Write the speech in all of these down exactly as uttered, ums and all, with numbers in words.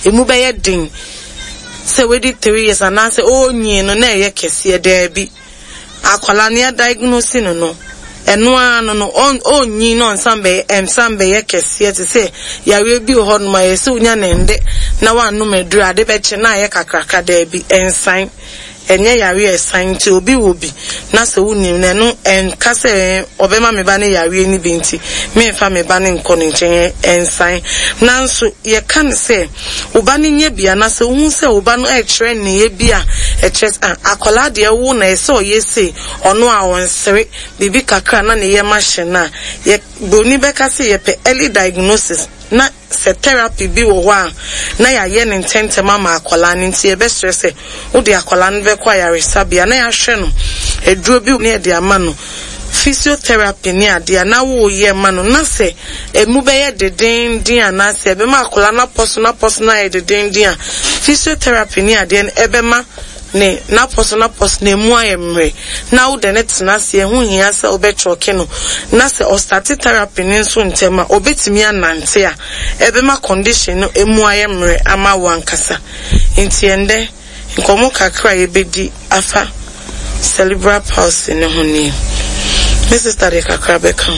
emu be ye din se we di three years and say oh nyi no na ye kese there bi akwala ne diagnose no no eno ano no on onyi no nsambe emsambe ye kese te say yawe bi ho no ma ye se unya na nde na wanu medru ade be che na ye kakraka there bi ensan enye yare esan ti obi obi na se wuni na no enka se obema me ba ne yare ni binti me fa me ba ne nko ne nchen ensan nanso ye kan se oba ne nye bia na se hu se oba no e kire ne ye bia e kire akola de wo na e se oye se ono a wonsere bibi kakra na ne ye machine na ye boni be ka se ye pe early diagnosis na se therapy bi wo wa na ya ye ne ntentema ma akola ne nti e be stress e wo de akola no be kwa yare sabia na ya hwe no eduro bi ne de ama no physiotherapy ni ade na wo ye ma no na se emu be ye deden din na se be ma akola na personal personal ye deden din physiotherapy ni ade e be ma ne na personal personal emu ayemre na wo de net na se hu hia se obetwoke no na se o start therapy ni nso ntema obetimi anante a ebe ma condition no emu ayemre ama wankasa nti ende nkomo kakra yebedi afa cerebral palsy ne honi Missus Tade kakra bekam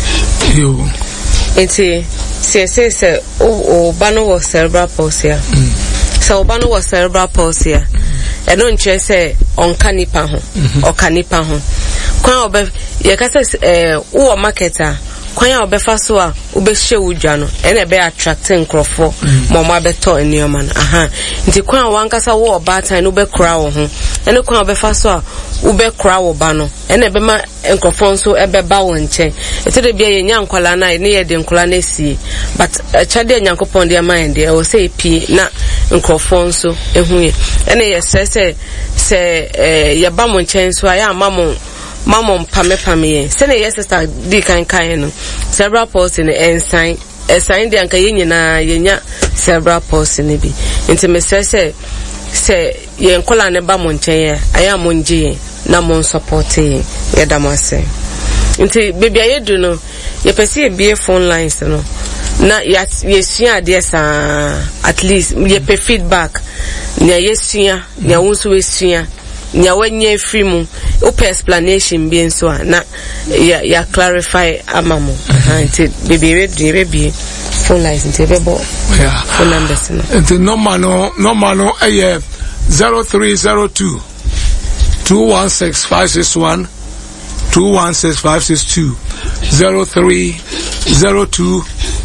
yo nti se se se o bano wo cerebral palsy so bano wo cerebral palsy eno nche se onka nipa ho oka nipa ho kwan obe ye ka se eh wo marketer kwan ya obefa so a obehye wudwa no ene be attract nkrofo mama beto enioma no aha nti kwan wankasa wo obatan no be kra wo ho ene kwan obefa so a ube kra wo ba no ene be ma nkrofo nso ebe ba wo nche etede bia ye nya nkwala na ne ye de nkwala na sie but chade nyankopon de mind e wo say pi na nkrofo nso ehuye ene ye se se se ye ba mo nche nso aya amamo mama pame pame se ne yes sister di kan kan no cerebral palsy ne ensign ensign de anka yenyina yenya cerebral palsy ne bi nti me se se se ye nkola ne ba mo nchen aya mo ngie na mo support ye damase nti baby ayedu no ye pese e bie phone lines no na yesua de sa at least ye pe feedback na yesua na wonso wesua nya wanye free mu open explanation bi nso na ya ya clarify amamo nti baby ready baby phone license be bo yeah phone numbers no nti normal no normal no eh zero three zero two two one six five six one two one six five six two zero three zero two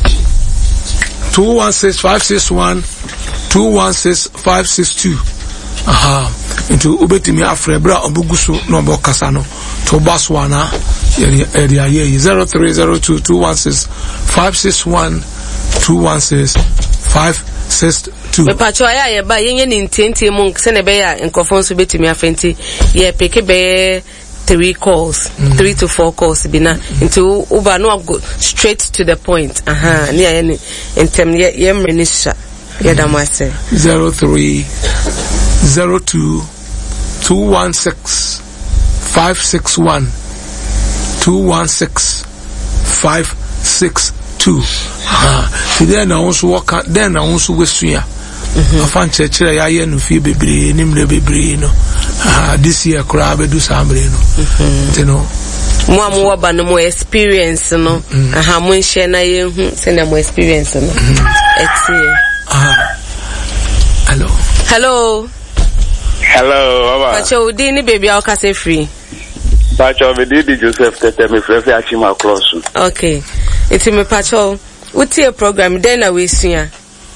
two one six five six one two one six five six two aha into ubetimi afrebra obuguso no bokasa no to baswana area ye zero three zero two two one six five six one two one six five six two me pacho aya ye ba yenye ni ntenti mu se ne be ya nkofo nso betimi afenti ye peke be three calls mm. three to four calls bina into uba no go straight to the point aha ni ya ni intem ye ye mrenisha ye damase zero three zero two two one six five six one two one six five six two ah then na also work then na also wesuya afan chechere ya ye no fi bebre ni mre bebre no ah this year kra be do sambre no you know mo amwa ba no mo experience no aha mo share na ye hu se na mo experience no etie ah hello hello hello baba pacho di ni baby ao ka se free pacho me di Joseph tete me free achima cross okay iti me pacho uti a program then na we sua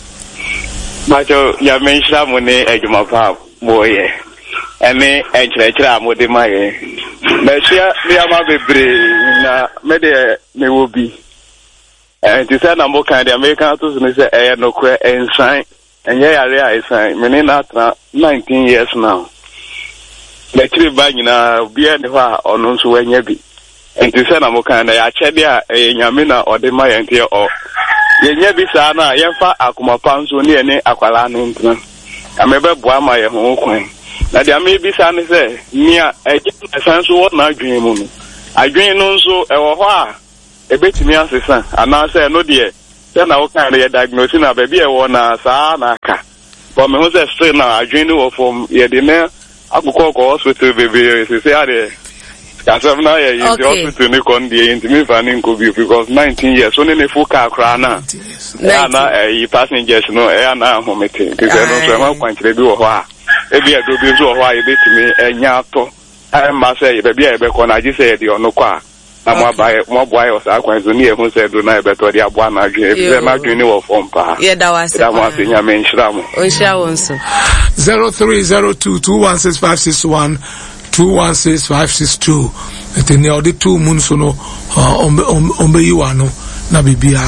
pacho ya menshira mo ne ejuma pa boye ene enchirechira amode maye me sia me ama bebre na me de me wo bi eh ti say na mo kan de American to so say eh no kwe ensan enye yare a ensan me ne na nineteen years now le tiri ba nyina bia ne ho a ono nso wanya bi enti say na mo kan na ya chede a nyame na ode maye enti o yenya bi sa na yemfa akoma pa nso ne ene akwala no ntena amebe boa ma ye ho kwan na dia me bi sa ne se mia eje san so wo na adwen mu no adwen no nso e wo ho a ebetimi asesa ana se no de then I can be diagnosed na baby e wona saa na aka but me who say still na adwene wo from ye de na akukọ ko hospital baby say say ade kasam na ye in the hospital ni kon dey in me fanning ko bi because nineteen years only ne full car kra na na na e passengers no e na homete because no so ma kwankyere bi wo ho a e bi do bi zo ho a e betimi enya ato I must say baby e be ko na ji say dey ono kwa na mo buy mo buy o sa kwan zo ni e hu say do na e beto dey abo na adwene e be ma adwene wo form pa ye da wa se da mo se nya me nshira mo o nshira won so zero three zero two two one six five six one two one six five six two ete ne odi two mun so no ombe ombe yiwa no na bibia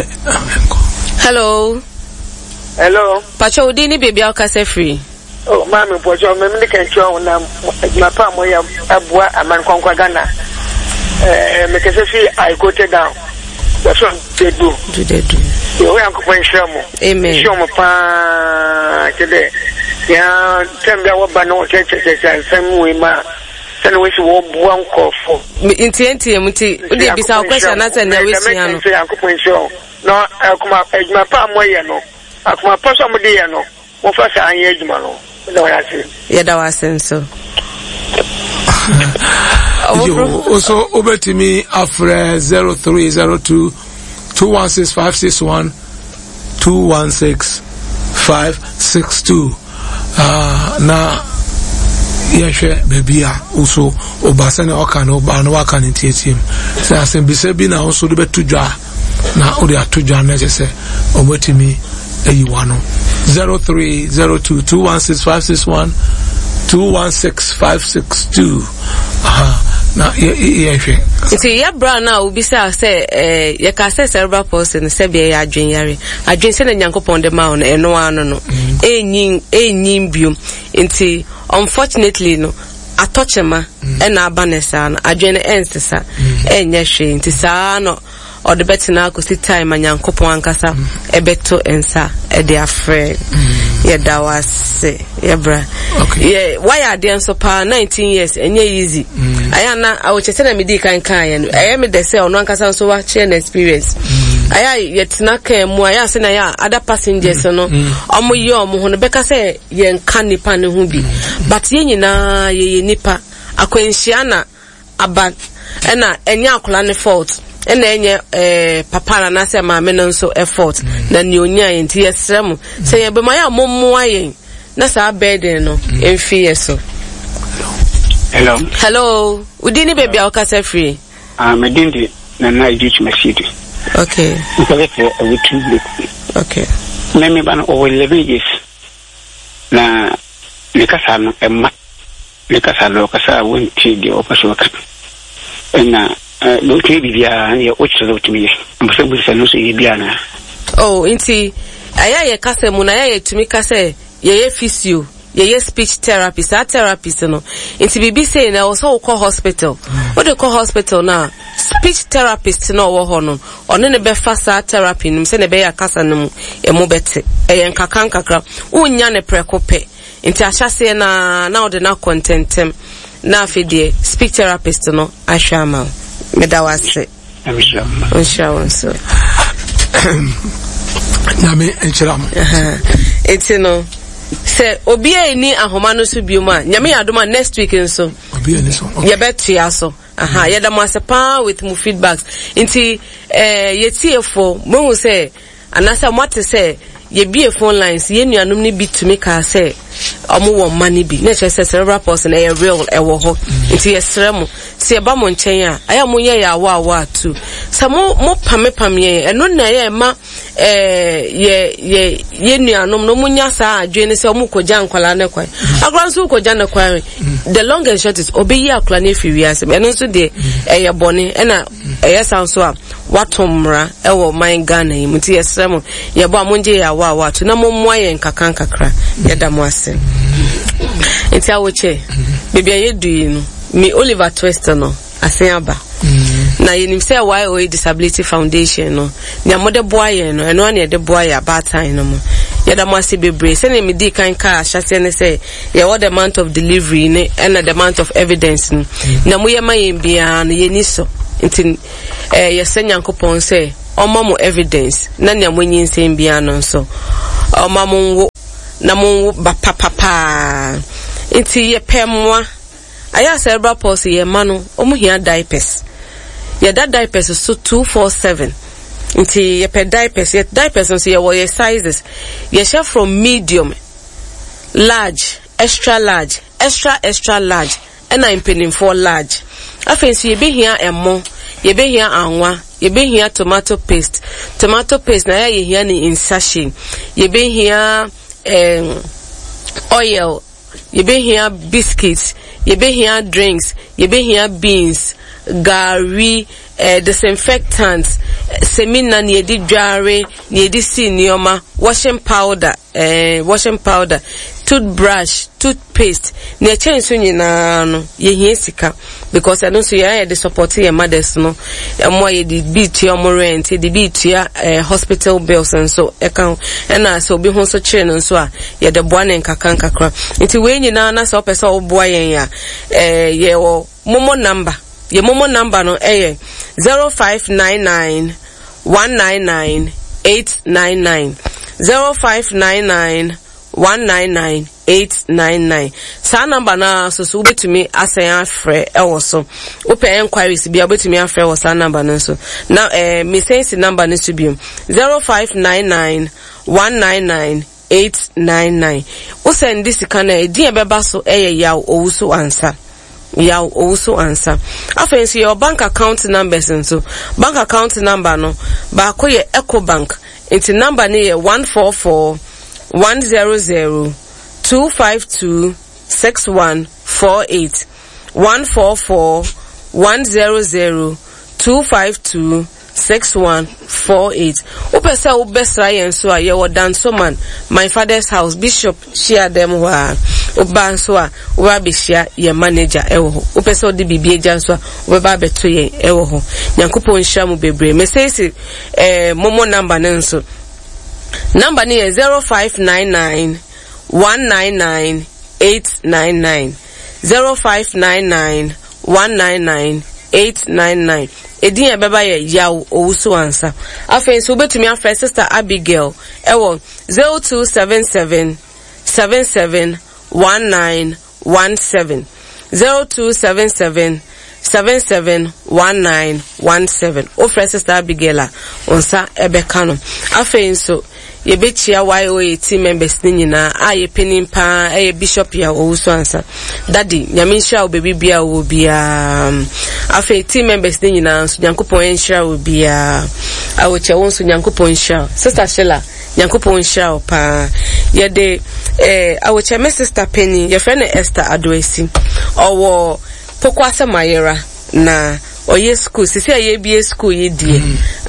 hello hello pacho udi ni bibia o kase free oh mami pocho me me kan cho na ma pa mo ya abua aman kwankwa Ghana eh me kese fi I go te down the son they do do they do yo ya ko pen shamo amen shomo pa kede ya tembia wo ba no che che che nsem we ma tani we si wo bua nkofo inti inti muti udi bisa question na se na we si ano se ya ko pen show no akuma ejuma pa mo ye no akuma pa so mo de ye no mo fa sa anye ejuma no no ya se ye da wa senso also obetimi afre zero three zero two two one six five six one two one six five six two uh na yehwe bebia also obasa na oka na oba na waka ni tietiem say asembise bi na also de betudwa na odi atudwa na je say obetimi eyiwa no zero three zero two two one six five six one two one six five six two aha na ye hwe iti ya bra na obi say say eh ye ka say cerebral palsy se bia ya adwen yare adwen se na nyankopon de ma no eno ano no enyin enyin biom nti unfortunately no atochema e na abanesa na adwen ensesa enye hwe nti saa no or the better na ko sit time anyankopon ankasa ebeto ensa e de afre ye da wase ye bra ye why are they so pa nineteen years enye easy aya na awochete na medi kan kan ye no aya me de say ono ankasa so wa share experience aya yetina kan mu aya se na ya other passengers no omo ye omo ho no beka say ye nka nipa ne ho bi but ye nyina ye ye nipa akwanhia na aba ena enya akola ne fault ena enye eh papa na se ma me no so effort na ni onya enti yesrem se ye be ma ya mommo ayen na sa burden no emfi yeso hello hello udini baby akasa free ah me dindi na na ijich masidi okay okay awutu okay meme ban o eleven years na nikasa no emma nikasa lo kasa wonti di opaso ka na no ke bibia ya ocho zo tumi mbuso busa no so bibia na oh inti aya ye kasa mu na aya ye tumi kasa ye ye physio ye ye speech therapist a therapist no inti bibi say na also call hospital what they call hospital na speech therapist no wo ho no ono ne be fasa therapy nim se ne be ya kasa no e mo bete e ye nkaka nkakra unya ne prekope inti ahyase na na ode na contentem na afide speech therapist no ahwama medawase inshallah so nyame enchiram eti no se obi ani ahoma no so bioma nyame yadoma next week nso obi ani so ye betu ya so aha ye da masepa with mu feedbacks nti eh yetiefo mo se anasa mote se ye bie phone lines ye nuanom ni bitumi ka se omo wo mani bi na che cerebral palsy na ye real e wo ho nti ye srem se ye ba mo nchen a aya mo ye ya wa wa tu sa mo mo pame pame ye eno na ye ma eh ye ye ye nuanom no munya sa adwene se omo koja nkwala na kwan akran so koja na kwan the long and short is obeyi akra na fi wiase eno so de eh ye bone na eh sound so a watomra e wo man Ghana yi nti ye srem ye ba mo nje ya wa wa tu na mo mo ayen kakan kakra ye da mo ase nti awoche bibia ye du no me Oliver Twist no asen aba na ye nim say Y O A Disability Foundation no nya mo de boaye no eno na ye de boaye about time no mo ye da mo ase bebre se na me di kan ka ahyase ne say ye what the month of delivery ne and the month of evidence no na mo ye ma ye bia no ye ni so nti eh ye se nyankopon say omamu evidence na nya monyi nsem bia no so omamu na mu ba papa pa nti ye pemwa aya cerebral palsy ye manu omu hia diapers ye da diapers so two four seven nti ye pe diapers ye diapers so ye wo ye sizes ye share from medium, large, extra large, extra extra large and I'm penning for large. I fancy ye be here emo, ye be here anwa, ye be here tomato paste, tomato paste na ye here ni in sachet, ye be here um, oil, ye be here biscuits, ye be here drinks, ye be here beans, gari, uh, disinfectants, semina ni edi dware, ni edi si nioma, washing powder, uh, washing powder, toothbrush, toothpaste, ni change so nyina no ye hia sika because I don't see ya the support your mothers no mo ye di beat your rent, di beat your uh, hospital bills and so account and na so be ho so kire no so a ye de boa ne nkaka nkakra nti we nyina na so pesa wo boa yen ya eh ye wo momo number ye momo number no eh zero five nine nine one nine nine eight nine nine zero five nine nine one nine nine eight nine nine. Sa number na so so betumi asan afre e wo so. Open enquiries bia betumi afre wo sa number no so. Now eh me sense number no so bi zero five nine nine one nine nine eight nine nine. O send this kana e din e beba so e yaw owuso ansa. Yaw owuso ansa. Afensi your bank account numbers nso. Bank account number no ba ko ye Ecobank. Iti number ni ye one four four one zero zero two five two six one four eight one four four one zero zero two five two six one four eight. Upesa ubesra yen so a ye wo danso man my father's house bishop share them wa oban so a wa be share ye manager ewo ho upesa odi bibie jan so a we ba beto yen ewo ho nyankopon hia mu bebre me say say eh momo number nenso number ni is zero five nine nine one nine nine eight nine nine zero five nine nine one nine nine eight nine nine. Edin ya beba ye yaw owusu ansa. Afen so betumi afre sister Abigail ewo zero two seven seven seven seven one nine one seven zero two seven seven seven seven one nine one seven. Ofre sister Abigail onsa ebeka no. Afen so ye bechia Y O A team members ni nyina a ye penin pa e bishop ya owusu ansa. Daddy nyaminsha obebi bia wo bia afa team members ni nyina so nyankopon enhira wo bia a wo che won so nyankopon enhira sister Sheila nyankopon enhira pa ye de eh a wo che me sister Penny ye friend Esther Adoesi owo Pokwase Mayera na oye school sisi aye bie school ye die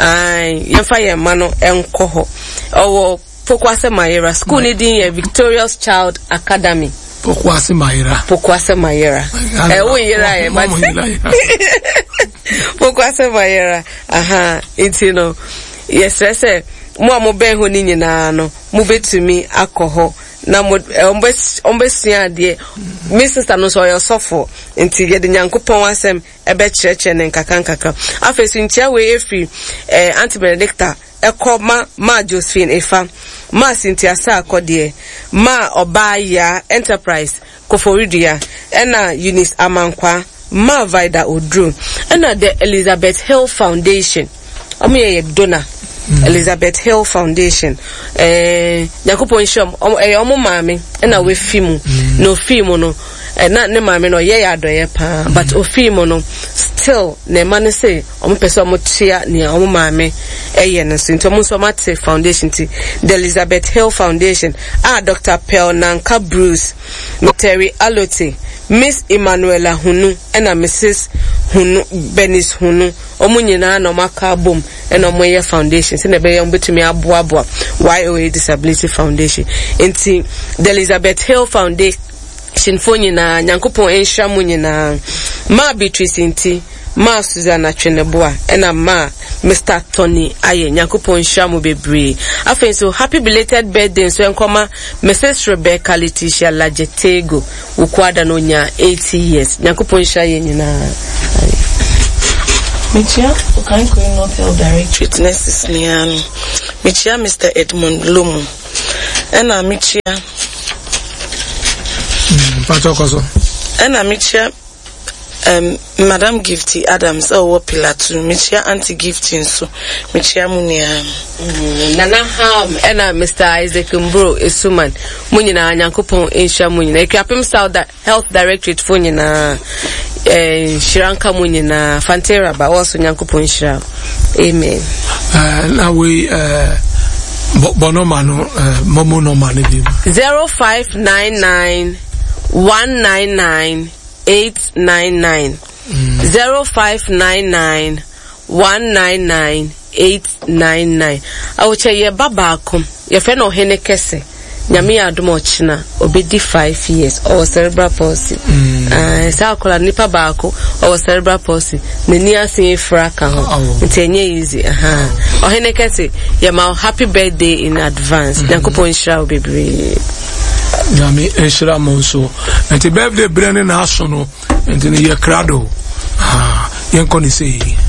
ai yemfa ye ma no enko ho owo Pokwase Mayera school ni din ye Victorious Child Academy Pokwase Mayera Pokwase Mayera eh wo yera e ma Pokwase Mayera aha enti no yes say mo mo ben ho ni nyina no mo betumi akoho na mo ombes ombesua de me sister no so yosofo enti ye de nyankopon asem ebe chereche ne nkaka nkaka afesu ntia we efi eh Auntie Benedicta ekoma ma Josephine Efa ma Cynthia Sakode ma Obaya Enterprise Koforidia ena Eunice Amankwa ma Vida Odru ena the Elizabeth Hill Foundation omo ye donor Elizabeth Hill Foundation eh yakupon shom eh omo maame na we fimu no fimu no na ne maame no ye ya doye pa but o fimu no still ne man say omo pese omo tia ne omo maame eye no so ntomo so mate foundation ti the Elizabeth Hill Foundation ah Doctor Pearl Nanka Bruce Terry Alote Miss Emanuela Hunu and Missus Hunu Benis Hunu omo nyina na maka bom and omo ye foundation se na be yom betumi aboaboa Y O A Disability Foundation enti the Elizabeth Hill Foundation fonyi na nyankopon enhwa mu nyina ma Beatrice enti ma Susanna Tweneboa ena ma Mister Tony aye nyankopon enhwa mu bebre afen so happy belated birthday so enkoma Missus Rebecca Leticia Lajetego ukwada no nya eighty years nyankopon enhwa ye nyina Michia, okay, going not help directorate nurses niano. Michia, Mister Edmund Lumu. Ena Michia. Patokoso. Ena Michia. Um, Madam Gifty Adams, oh, what pillar to Michia Auntie Gifty, so Michia Munia. Nana Ham, and Mister Isaac Mbro is Suman, Munina, Yankupon, Insha Munina, Capim South Health Directorate Funina, Shiranka Munina, Fantera, but also Yankupon Shra. Amen. Now we, uh, Bonomano, Momo no money. zero five nine nine one nine nine eight nine nine zero five nine nine one nine nine eight nine nine. I will tell you Babakum, your friend or Hene Kesse, Yami Adumochina, obedi five years or cerebral palsy. Uh, Sakola Nipa Bako or cerebral palsy, Nenia Sing Fraka, it's a easy. Uh-huh. Or Hene Kesse, Yama happy birthday in advance. Yankupon shall be brave. Yami Eshra Monso, and the birthday Brennan Asono, and then the Crado. Ah, Yankoni say.